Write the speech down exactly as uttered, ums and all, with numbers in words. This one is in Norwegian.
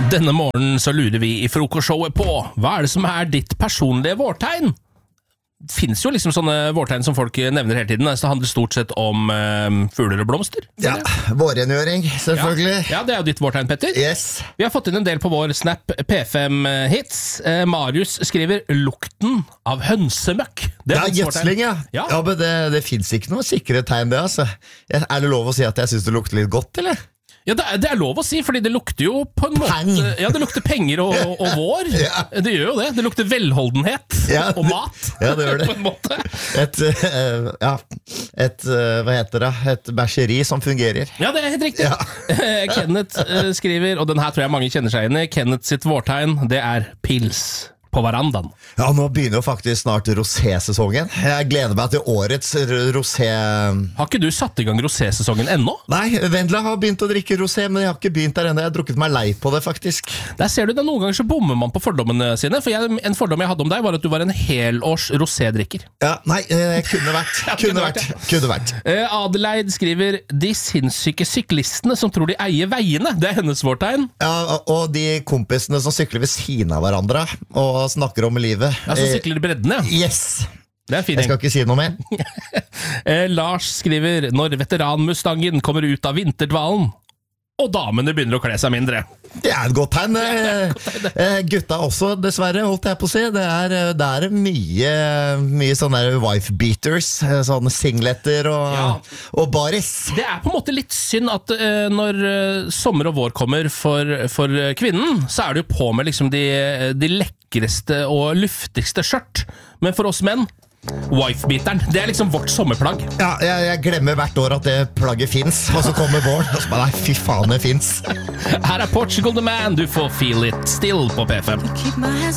Denne morgenen så lurer vi i frokostshowet på hva er det som er ditt personlige vårtegn? Det finnes jo liksom sånne vårtegn som folk nevner hele tiden. Det handler stort sett om um, fugler og blomster. Ja, vårrengjøring, selvfølgelig. Ja, ja, det er jo ditt vårtegn, Petter. Yes. Vi har fått inn en del på vår Snap P fem Hits. Eh, Marius skriver lukten av hønsemøkk. Det Ja, gjødsling, ja. Ja. Ja, men det, det finnes ikke noe sikre tegn det, altså. Er det lov å si at jeg synes det lukter litt godt, eller? Ja, det er, det er lov å si, fordi det lukter jo på en måte... Peng. Ja, det lukter penger og, og vår. Ja. Det gjør jo det. Det lukter velholdenhet Ja, og mat. Ja, det gjør det. På en måte. Et, uh, ja, et, uh, hva heter det? Et bæsjeri som fungerer. Ja, det er helt riktig. Ja. Kenneth uh, skriver, og den her tror jeg mange kjenner seg inn i, Kenneth sitt vårtegn, det er pils på verandaen. Ja, nå begynner jo faktisk snart rosé-sesongen. Jeg gleder meg til årets rosé... Har ikke du satt i gang rosé-sesongen ennå? Nei, Vendela har begynt å drikke rosé, men jeg har ikke begynt der ennå. Jeg har drukket meg lei på det, faktisk. Der ser du det, noen ganger så bommer man på fordommene sine, for jeg, en fordom jeg hadde om deg var at du var en helårs rosédrikker. Ja, nei, eh, kunne vært. Ja, kunne kunne vært. vært, Kunne vært. Eh, Adelaide skriver, de sinnssyke syklistene som tror de eier veiene, det er hennes vårtegn. Ja, og de kompisene som sykler ved siden av hverandre og snakker om livet. Ja, så sykler de breddene, ja. Yes! Det er fin Jeg ting. skal ikke si noe mer. eh, Lars skriver, når veteranmustangen kommer ut av vinterdvalen, og damene begynner å kle seg mindre. Det er et godt tegn. Eh, eh, gutta også, dessverre, holdt jeg på å si. Det er, det er mye, mye sånne wife beaters, eh, sånne singleter og, Ja. og baris. Det er på en måte litt synd at eh, når eh, sommer og vår kommer for, for kvinnen, så er det jo på med liksom de, de lekreste og luftigste skjørt. Men for oss menn, wifebeateren, det er liksom vårt sommerplagg. Ja, jeg, jeg glemmer hvert år at det plagget finnes, og så kommer våren, og så bare, nei, fy faen, det finnes. Her er Portugal The Man, du får Feel It Still på P fem.